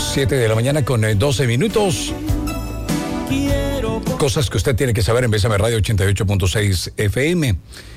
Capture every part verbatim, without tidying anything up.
siete de la mañana con doce minutos. Cosas que usted tiene que saber en Bésame Radio ochenta y ocho punto seis F M.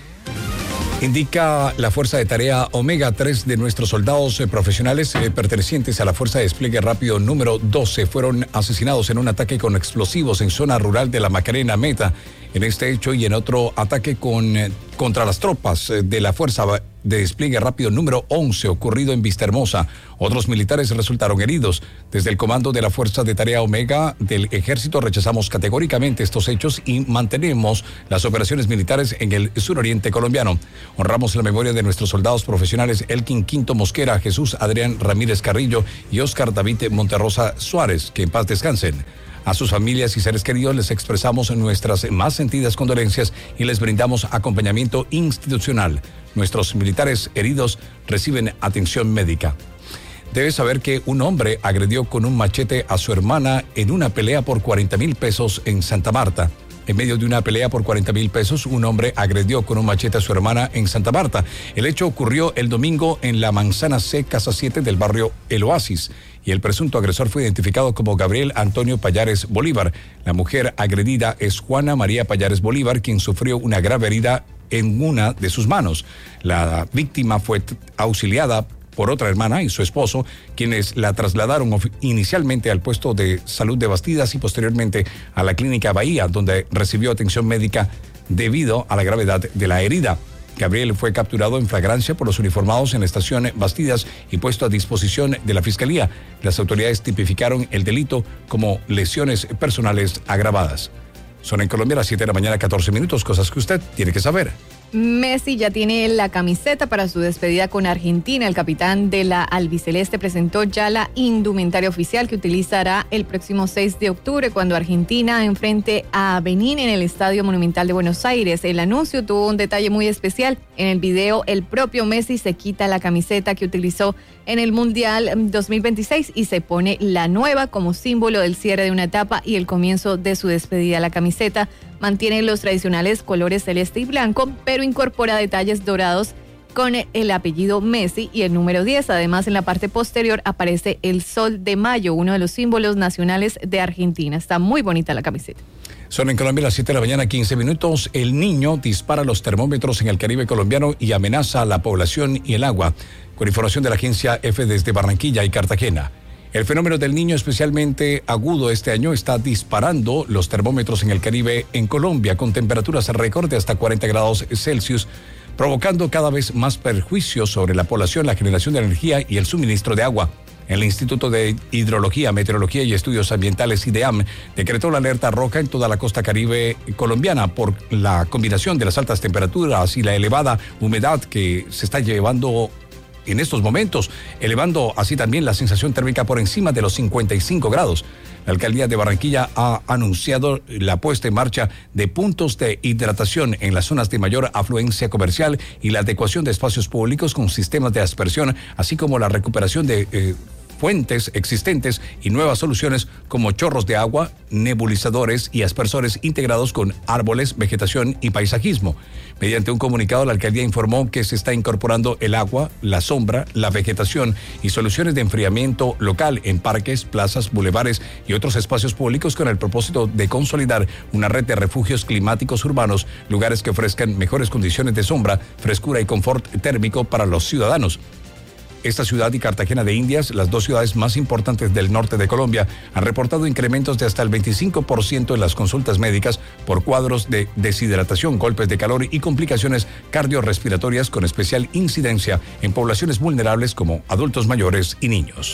Indica la Fuerza de Tarea Omega, tres de nuestros soldados eh, profesionales eh, pertenecientes a la Fuerza de Despliegue Rápido número doce fueron asesinados en un ataque con explosivos en zona rural de la Macarena Meta. En este hecho y en otro ataque con, eh, contra las tropas eh, de la Fuerza de Despliegue Rápido número once ocurrido en Vistahermosa. Otros militares resultaron heridos. Desde el comando de la Fuerza de Tarea Omega del Ejército rechazamos categóricamente estos hechos y mantenemos las operaciones militares en el suroriente colombiano. Honramos la memoria de nuestros soldados profesionales Elkin Quinto Mosquera, Jesús Adrián Ramírez Carrillo y Oscar David Monterrosa Suárez, que en paz descansen. A sus familias y seres queridos les expresamos nuestras más sentidas condolencias y les brindamos acompañamiento institucional. Nuestros militares heridos reciben atención médica. Debes saber que un hombre agredió con un machete a su hermana en una pelea por cuarenta mil pesos en Santa Marta. En medio de una pelea por cuarenta mil pesos, un hombre agredió con un machete a su hermana en Santa Marta. El hecho ocurrió el domingo en la Manzana C, Casa siete del barrio El Oasis. Y el presunto agresor fue identificado como Gabriel Antonio Payares Bolívar. La mujer agredida es Juana María Payares Bolívar, quien sufrió una grave herida en una de sus manos. La víctima fue auxiliada por otra hermana y su esposo, quienes la trasladaron inicialmente al puesto de salud de Bastidas y posteriormente a la clínica Bahía, donde recibió atención médica debido a la gravedad de la herida. Gabriel fue capturado en flagrancia por los uniformados en la estación Bastidas y puesto a disposición de la Fiscalía. Las autoridades tipificaron el delito como lesiones personales agravadas. Son en Colombia las siete de la mañana, catorce minutos, cosas que usted tiene que saber. Messi ya tiene la camiseta para su despedida con Argentina. El capitán de la albiceleste presentó ya la indumentaria oficial que utilizará el próximo seis de octubre cuando Argentina enfrente a Benín en el Estadio Monumental de Buenos Aires. El anuncio tuvo un detalle muy especial. En el video, el propio Messi se quita la camiseta que utilizó en el Mundial dos mil veintiséis y se pone la nueva como símbolo del cierre de una etapa y el comienzo de su despedida. La camiseta mantiene los tradicionales colores celeste y blanco, pero incorpora detalles dorados con el apellido Messi y el número diez. Además, en la parte posterior aparece el sol de mayo, uno de los símbolos nacionales de Argentina. Está muy bonita la camiseta. Son en Colombia las siete de la mañana, quince minutos. El Niño dispara los termómetros en el Caribe colombiano y amenaza a la población y el agua. Con información de la agencia F desde Barranquilla y Cartagena. El fenómeno del Niño especialmente agudo este año está disparando los termómetros en el Caribe en Colombia con temperaturas récord de hasta cuarenta grados Celsius, provocando cada vez más perjuicios sobre la población, la generación de energía y el suministro de agua. El Instituto de Hidrología, Meteorología y Estudios Ambientales, IDEAM, decretó la alerta roja en toda la costa caribe colombiana por la combinación de las altas temperaturas y la elevada humedad que se está llevando en estos momentos, elevando así también la sensación térmica por encima de los cincuenta y cinco grados. La alcaldía de Barranquilla ha anunciado la puesta en marcha de puntos de hidratación en las zonas de mayor afluencia comercial y la adecuación de espacios públicos con sistemas de aspersión, así como la recuperación de eh, fuentes existentes y nuevas soluciones como chorros de agua, nebulizadores y aspersores integrados con árboles, vegetación y paisajismo. Mediante un comunicado, la alcaldía informó que se está incorporando el agua, la sombra, la vegetación y soluciones de enfriamiento local en parques, plazas, bulevares y otros espacios públicos con el propósito de consolidar una red de refugios climáticos urbanos, lugares que ofrezcan mejores condiciones de sombra, frescura y confort térmico para los ciudadanos. Esta ciudad y Cartagena de Indias, las dos ciudades más importantes del norte de Colombia, han reportado incrementos de hasta el veinticinco por ciento en las consultas médicas por cuadros de deshidratación, golpes de calor y complicaciones cardiorrespiratorias con especial incidencia en poblaciones vulnerables como adultos mayores y niños.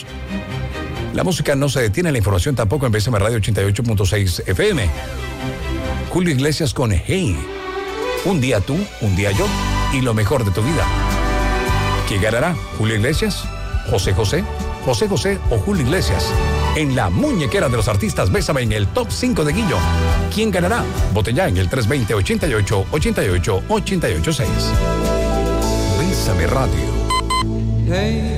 La música no se detiene, la información tampoco en Bésame Radio ochenta y ocho punto seis F M. Julio Iglesias con Hey. Un día tú, un día yo y lo mejor de tu vida. ¿Quién ganará? ¿Julio Iglesias? ¿José José? ¿José José o Julio Iglesias? En la muñequera de los artistas Bésame en el top cinco de Guillo. ¿Quién ganará? Vote ya en el tres dos cero, ochenta y ocho, ochenta y ocho, ochenta y ocho seis. Bésame Radio. Hey.